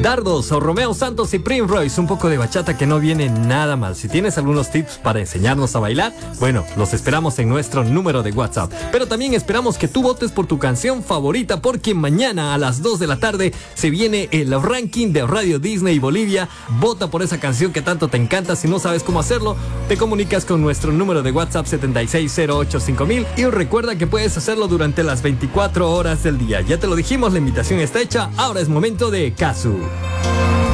Dardos o Romeo Santos y Prince Royce, un poco de bachata que no viene nada mal. Si tienes algunos tips para enseñarnos a bailar, bueno, los esperamos en nuestro número de WhatsApp. Pero también esperamos que tú votes por tu canción favorita, porque mañana a las 2 de la tarde se viene el ranking de Radio Disney Bolivia. Vota por esa canción que tanto te encanta. Si no sabes cómo hacerlo, te comunicas con nuestro número de WhatsApp 76085000 y recuerda que puedes hacerlo durante las 24 horas del día. Ya te lo dijimos, la invitación está hecha. Ahora es momento de Casu.